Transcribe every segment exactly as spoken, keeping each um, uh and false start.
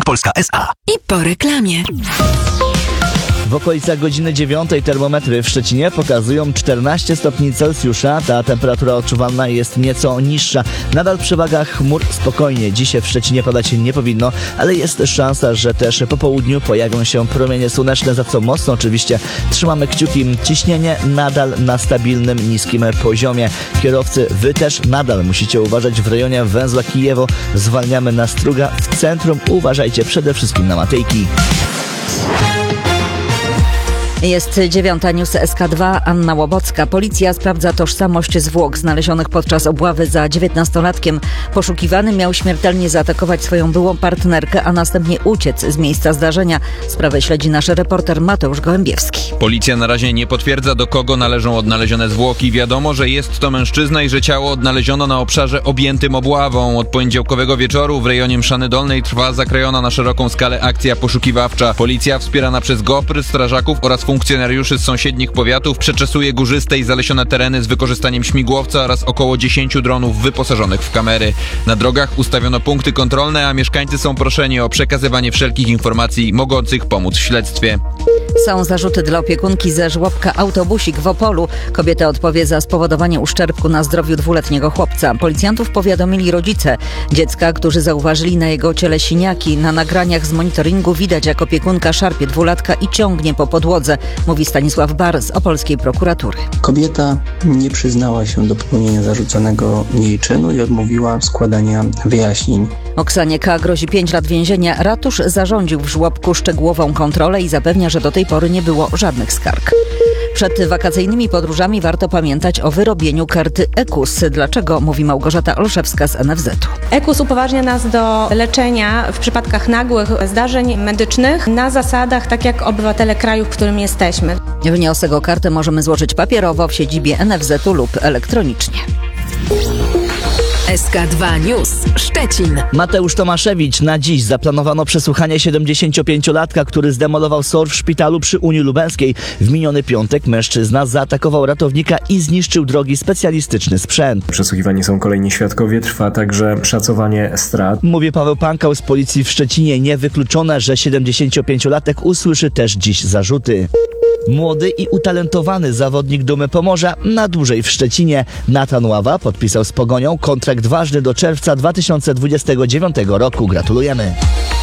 Bank Polska S A. I po reklamie. W okolicach godziny dziewiątej termometry w Szczecinie pokazują czternaście stopni Celsjusza. Ta temperatura odczuwalna jest nieco niższa. Nadal przewaga chmur spokojnie. Dzisiaj w Szczecinie padać nie powinno, ale jest szansa, że też po południu pojawią się promienie słoneczne, za co mocno oczywiście trzymamy kciuki. Ciśnienie nadal na stabilnym, niskim poziomie. Kierowcy, wy też nadal musicie uważać w rejonie węzła Kijewo. Zwalniamy na Struga. W centrum uważajcie przede wszystkim na Matejki. Jest dziewiąta, news S K dwa, Anna Łobocka. Policja sprawdza tożsamość zwłok znalezionych podczas obławy za dziewiętnastolatkiem. Poszukiwany miał śmiertelnie zaatakować swoją byłą partnerkę, a następnie uciec z miejsca zdarzenia. Sprawę śledzi nasz reporter Mateusz Gołębiewski. Policja na razie nie potwierdza, do kogo należą odnalezione zwłoki. Wiadomo, że jest to mężczyzna i że ciało odnaleziono na obszarze objętym obławą. Od poniedziałkowego wieczoru w rejonie Mszany Dolnej trwa zakrojona na szeroką skalę akcja poszukiwawcza. Policja wspierana przez GOPR, strażaków oraz funkcjonariuszy z sąsiednich powiatów przeczesuje górzyste i zalesione tereny z wykorzystaniem śmigłowca oraz około dziesięciu dronów wyposażonych w kamery. Na drogach ustawiono punkty kontrolne, a mieszkańcy są proszeni o przekazywanie wszelkich informacji mogących pomóc w śledztwie. Są zarzuty dla opiekunki ze żłobka Autobusik w Opolu. Kobieta odpowie za spowodowanie uszczerbku na zdrowiu dwuletniego chłopca. Policjantów powiadomili rodzice dziecka, którzy zauważyli na jego ciele siniaki. Na nagraniach z monitoringu widać, jak opiekunka szarpie dwulatka i ciągnie po podłodze, mówi Stanisław Bar z opolskiej prokuratury. Kobieta nie przyznała się do popełnienia zarzuconego jej czynu i odmówiła składania wyjaśnień. Oksanie K. grozi pięć lat więzienia. Ratusz zarządził w żłobku szczegółową kontrolę i zapewnia, że do tej pory nie było żadnych skarg. Przed wakacyjnymi podróżami warto pamiętać o wyrobieniu karty E K U S. Dlaczego? Mówi Małgorzata Olszewska z N F Z u. E K U S upoważnia nas do leczenia w przypadkach nagłych zdarzeń medycznych na zasadach, tak jak obywatele kraju, w którym jesteśmy. Wniosek o kartę możemy złożyć papierowo w siedzibie N F Z u lub elektronicznie. S K dwa News Szczecin. Mateusz Tomaszewicz. Na dziś zaplanowano przesłuchanie siedemdziesięciopięciolatka, który zdemolował S O R w szpitalu przy Unii Lubelskiej. W miniony piątek mężczyzna zaatakował ratownika i zniszczył drogi specjalistyczny sprzęt. Przesłuchiwani są kolejni świadkowie, trwa także szacowanie strat. Mówi Paweł Pankał z policji w Szczecinie. Niewykluczone, że siedemdziesięciopięciolatek usłyszy też dziś zarzuty. Młody i utalentowany zawodnik Dumy Pomorza na dłużej w Szczecinie. Natan Ława podpisał z Pogonią kontrakt ważny do czerwca dwa tysiące dwudziestego dziewiątego roku. Gratulujemy.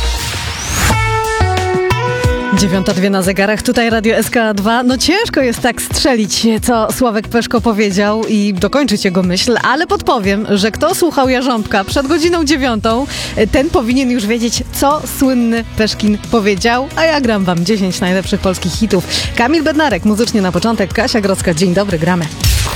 Dziewiąta dwie na zegarach, tutaj Radio S K dwa. No ciężko jest tak strzelić, co Sławek Peszko powiedział i dokończyć jego myśl, ale podpowiem, że kto słuchał Jarząbka przed godziną dziewiątą, ten powinien już wiedzieć, co słynny Peszkin powiedział, a ja gram wam dziesięć najlepszych polskich hitów. Kamil Bednarek, muzycznie na początek, Kasia Grodzka. Dzień dobry, gramy.